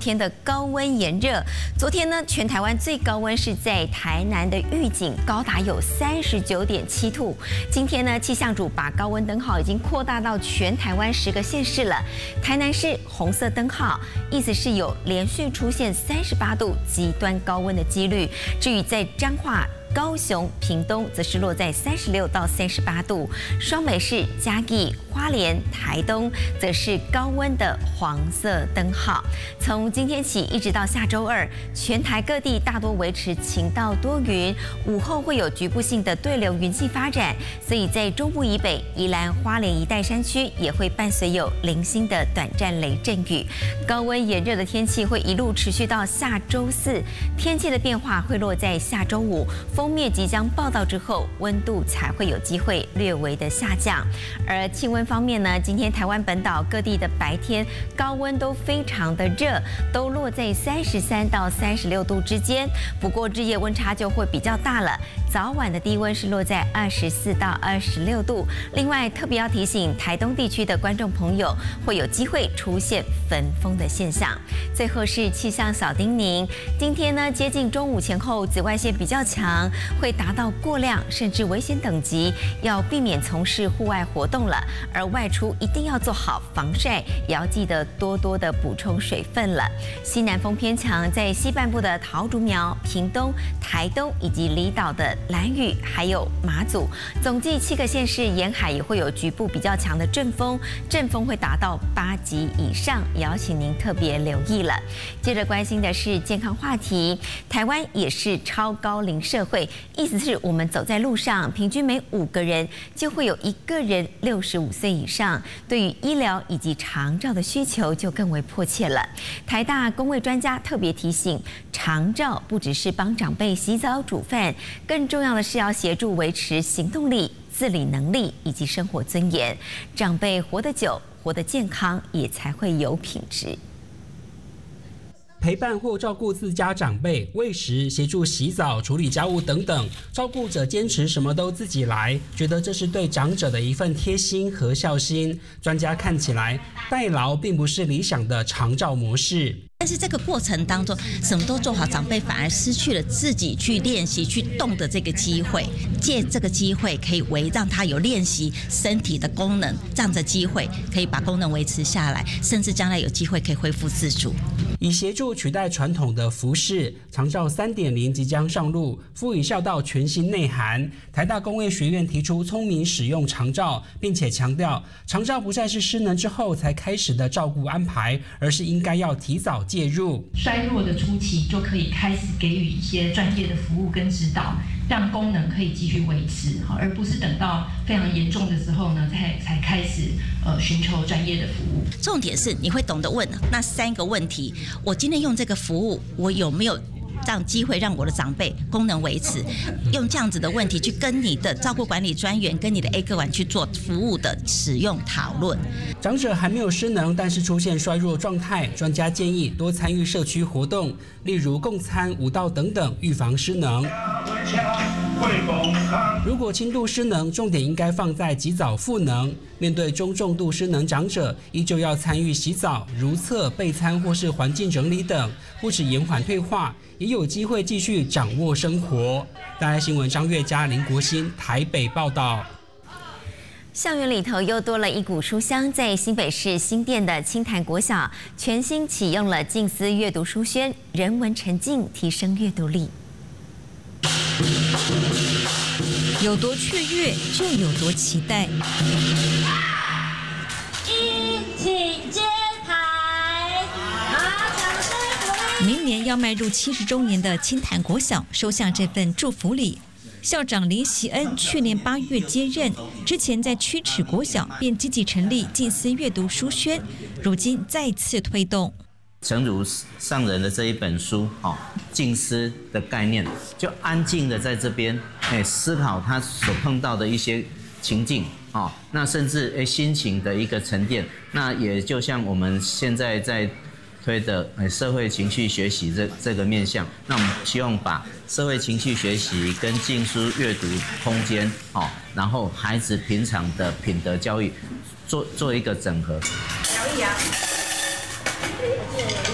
天的高温炎热。昨天呢，全台湾最高温是在台南的玉井，高达有39.7度。今天呢，气象组把高温灯号已经扩大到全台湾10个县市了。台南市红色灯号，意思是有连续出现38度极端高温的几率。至于在彰化、高雄、屏东则是落在36到38度，双北市、嘉义、花莲、台东则是高温的黄色灯号。从今天起一直到下周2，全台各地大多维持晴到多云，午后会有局部性的对流云系发展，所以在中部以北、宜兰、花莲一带山区也会伴随有零星的短暂雷阵雨。高温炎热的天气会一路持续到下周4，天气的变化会落在下周5。锋面即将报道之后，温度才会有机会略微的下降。而气温方面呢，今天台湾本岛各地的白天高温都非常的热，都落在33到36度之间。不过日夜温差就会比较大了，早晚的低温是落在24到26度。另外特别要提醒台东地区的观众朋友，会有机会出现焚风的现象。最后是气象小叮咛，今天呢接近中午前后，紫外线比较强，会达到过量甚至危险等级，要避免从事户外活动了。而外出一定要做好防晒，也要记得多多的补充水分了。西南风偏强，在西半部的桃竹苗、屏东、台东以及离岛的兰屿还有马祖，总计7个县市沿海也会有局部比较强的阵风，阵风会达到8级以上，也要请您特别留意了。接着关心的是健康话题，台湾也是超高龄社会，意思是我们走在路上，平均每5个人就会有1个人65岁以上，对于医疗以及长照的需求就更为迫切了。台大公卫专家特别提醒，长照不只是帮长辈洗澡煮饭，更重要的是要协助维持行动力、自理能力以及生活尊严。长辈活得久、活得健康，也才会有品质。 陪伴或照顾自家长辈，喂食、协助洗澡、处理家务等等，照顾者坚持什么都自己来，觉得这是对长者的一份贴心和孝心。专家看起来，代劳并不是理想的长照模式。 但是这个过程当中，什么都做好，长辈反而失去了自己去练习、去动的这个机会。借这个机会，可以让他有练习身体的功能，这样的机会可以把功能维持下来，甚至将来有机会可以恢复自主。 以协助取代传统的服饰，长照3.0即将上路，赋予孝道全新内涵。台大公卫学院提出聪明使用长照，并且强调，长照不再是失能之后才开始的照顾安排，而是应该要提早介入。 衰弱的初期就可以开始给予一些专业的服务跟指导，让功能可以继续维持，而不是等到非常严重的时候呢，才开始寻求专业的服务。 重点是你会懂得问那3个问题：我今天用这个服务，我有没有让机会让我的长辈功能维持？用这样子的问题去跟你的照顾管理专员、跟你的 A 个管去做服务的使用讨论。 长者还没有失能，但是出现衰弱状态，专家建议多参与社区活动，例如共餐、舞蹈等等，预防失能。如果轻度失能，重点应该放在及早复能。面对中重度失能长者，依旧要参与洗澡、如厕、备餐或是环境整理等，不止延缓退化，也有机会继续掌握生活。大爱新闻张月嘉、林国兴台北报道。 校园里头又多了一股书香，在新北市新店的清潭国小，全新启用了静思阅读书轩，人文沉浸，提升阅读力。 有多雀跃，就有多期待。 一起接台，掌声鼓励。 明年要迈入70周年的清潭国小收下这份祝福礼。校长林喜恩去年8月接任，之前在曲尺国小便积极成立静思阅读书轩，如今再次推动。 诚如上人的这一本书，静思的概念，就安静的在这边，思考他所碰到的一些情境，那甚至心情的一个沉淀，那也就像我们现在在推的社会情绪学习这个面向，那我们希望把社会情绪学习跟静书阅读空间，然后孩子平常的品德教育做一个整合。摇一摇。